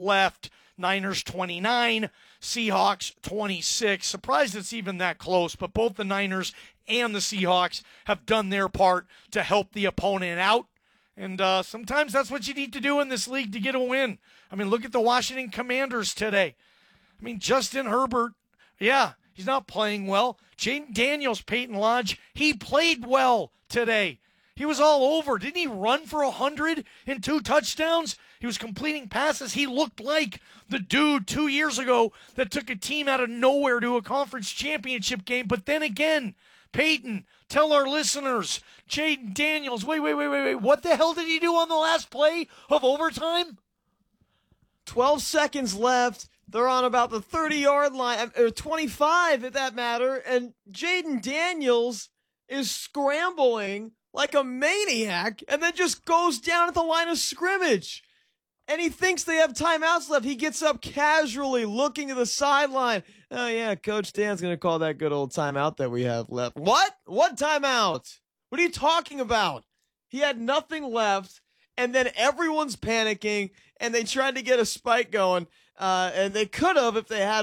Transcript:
left. Niners 29, Seahawks 26. Surprised it's even that close, but both the Niners and the Seahawks have done their part to help the opponent out. And sometimes that's what you need to do in this league to get a win. I mean, look at the Washington Commanders today. I mean, Justin Herbert, yeah, he's not playing well. Jaden Daniels, Peyton Lodge, he played well today. He was all over. Didn't he run for 100 and 2 touchdowns? He was completing passes. He looked like the dude 2 years ago that took a team out of nowhere to a conference championship game. But then again, Peyton, tell our listeners, Jaden Daniels, wait. What the hell did he do on the last play of overtime? 12 seconds left. They're on about the 30-yard line, or 25 at that matter, and Jaden Daniels is scrambling like a maniac and then just goes down at the line of scrimmage. And he thinks they have timeouts left. He gets up casually looking to the sideline. Oh, yeah, Coach Dan's going to call that good old timeout that we have left. What? What timeout? What are you talking about? He had nothing left, and then everyone's panicking, and they tried to get a spike going, and they could have if they had